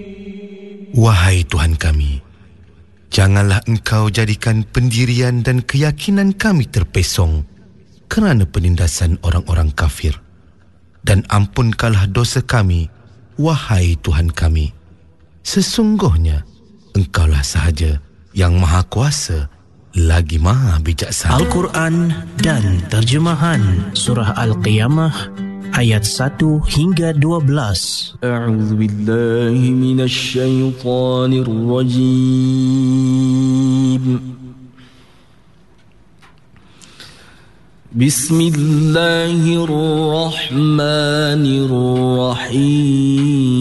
Wahai Tuhan kami, janganlah Engkau jadikan pendirian dan keyakinan kami terpesong kerana penindasan orang-orang kafir. Dan ampunkanlah dosa kami, wahai Tuhan kami. Sesungguhnya Engkaulah sahaja yang Maha Kuasa lagi Maha Bijaksana. Al-Quran dan terjemahan Surah Al-Qiyamah ayat 1 hingga 12. A'udzu billahi minasy syaithanir rajim. Bismillahirrahmanirrahim.